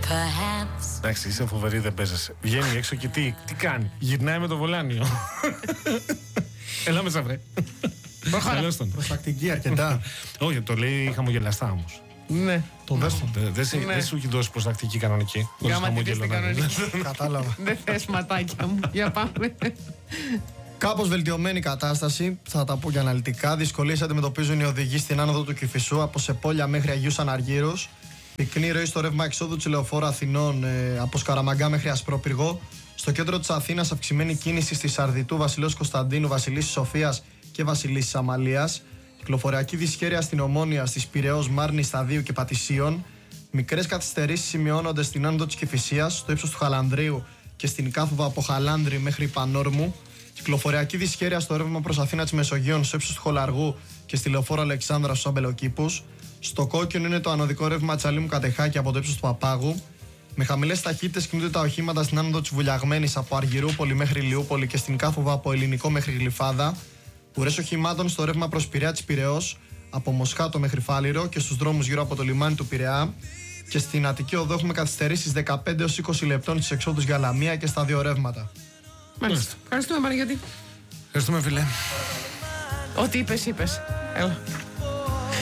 Εντάξει, είσαι φοβερή, δεν παίζεσαι. Βγαίνει έξω και τι κάνει? Γυρνάει με το βολάνιο. Έλα μέσα, βρε. Προστακτική αρκετά. Όχι, το λέει χαμογελαστά όμως. Ναι, το δέστον. Δεν σου έχει δώσει προστακτική κανονική? Γάμα τι πες κανονική. Κατάλαβα. Δεν θες ματάκια μου. Για πάμε. Κάπως βελτιωμένη κατάσταση, θα τα πω και αναλυτικά. Δυσκολίες αντιμετωπίζουν οι οδηγοί στην άνοδο του Κηφισού από Σεπόλια μέχρι Αγίους Αναργύρους. Πυκνή ροή στο ρεύμα εξόδου του Λεωφόρου Αθηνών από Σκαραμαγκά μέχρι Ασπρόπυργο. Στο κέντρο της Αθήνας αυξημένη κίνηση στη Σαρδιτού, Βασιλέως Κωνσταντίνου, Βασιλίσσης Σοφίας και Βασιλίσσης Αμαλίας. Κυκλοφοριακή δυσχέρεια στην Ομόνια, στις Πειραιώς, Μάρνης, Σταδίου και Πατησίων. Μικρές καθυστερήσεις σημειώνονται στην άνοδο της Κηφισίας, στο ύψος του Χαλανδρίου και στην Κάθοδο από Χαλάνδρη μέχρι Πανόρμου. Κυκλοφοριακή δυσχέρεια στο ρεύμα προς Αθήνα της Μεσογείων, στο ύψος του Χολαργού και στη Λεωφόρο Αλεξάνδρα στους Αμπελοκήπους. Στο κόκκινο είναι το ανωδικό ρεύμα Τσαλίμου Κατεχάκη από το ύψος του Παπάγου. Με χαμηλές ταχύτητες κινούνται τα οχήματα στην άνοδο της Βουλιαγμένης από Αργυρούπολη μέχρι Ηλιούπολη και στην Κάθοδο από Ελληνικό μέχρι Γλυφάδα. Ουρές οχημάτων στο ρεύμα προς Πειραιά της Πειραιώς από Μοσχάτο μέχρι Φάληρο και στους δρόμους γύρω από το λιμάνι του Πειραιά. Και στην Αττική Οδό έχουμε καθυστερήσεις 15 έως 20 λεπτών στις εξόδους για Λαμία και στα δύο ρεύματα. Μάλιστα. Ευχαριστούμε, Παναγιώτη. Ευχαριστούμε, φίλε. Ό,τι είπες. Έλα.